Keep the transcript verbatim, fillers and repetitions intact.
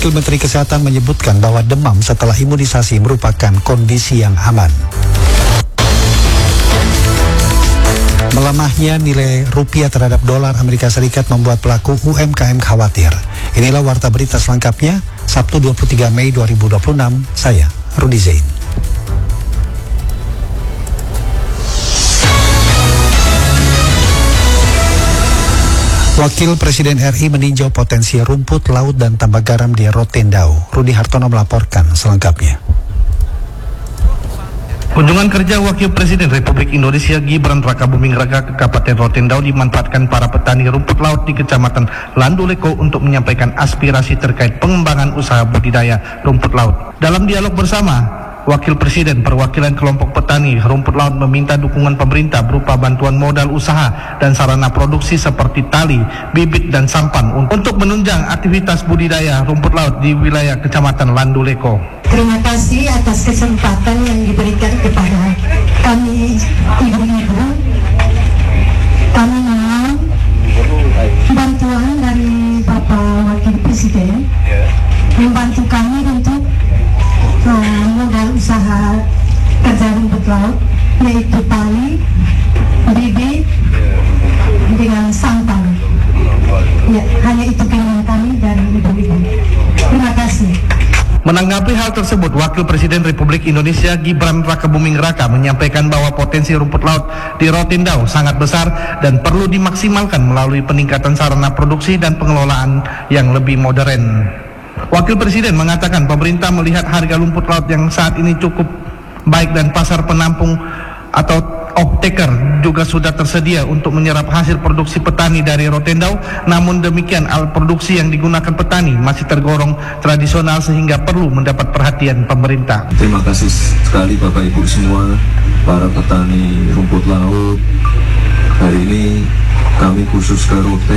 Wakil Menteri Kesehatan menyebutkan bahwa demam setelah imunisasi merupakan kondisi yang aman. Melemahnya nilai rupiah terhadap dolar Amerika Serikat membuat pelaku U M K M khawatir. Inilah warta berita selengkapnya, Sabtu dua puluh tiga Mei dua ribu dua puluh enam, saya Rudi Zain. Wakil Presiden R I meninjau potensi rumput laut dan tambak garam di Rotendao. Rudi Hartono melaporkan selengkapnya. Kunjungan kerja Wakil Presiden Republik Indonesia Gibran Rakabuming Raka ke Kabupaten Rotendao dimanfaatkan para petani rumput laut di Kecamatan Landuleko untuk menyampaikan aspirasi terkait pengembangan usaha budidaya rumput laut. Dalam dialog bersama, Wakil Presiden perwakilan kelompok petani rumput laut meminta dukungan pemerintah berupa bantuan modal usaha dan sarana produksi seperti tali, bibit, dan sampan untuk menunjang aktivitas budidaya rumput laut di wilayah Kecamatan Landuleko. Terima kasih atas kesempatan yang diberikan kepada kami ibu-ibu. Kami mohon bantuan dari Bapak Wakil Presiden membantu kami untuk uh, modal usaha kerja rumput laut, yaitu tali, bibit, dengan sampan. Ya, hanya itu keinginan kami dari ibu-ibu. Terima kasih. Menanggapi hal tersebut, Wakil Presiden Republik Indonesia Gibran Rakabuming Raka menyampaikan bahwa potensi rumput laut di Rotendao sangat besar dan perlu dimaksimalkan melalui peningkatan sarana produksi dan pengelolaan yang lebih modern. Wakil Presiden mengatakan pemerintah melihat harga rumput laut yang saat ini cukup baik dan pasar penampung atau off-taker juga sudah tersedia untuk menyerap hasil produksi petani dari Rotendao. Namun demikian, alat produksi yang digunakan petani masih tergolong tradisional sehingga perlu mendapat perhatian pemerintah. Terima kasih sekali Bapak Ibu semua, para petani rumput laut. Hari ini kami khusus ke Rotendao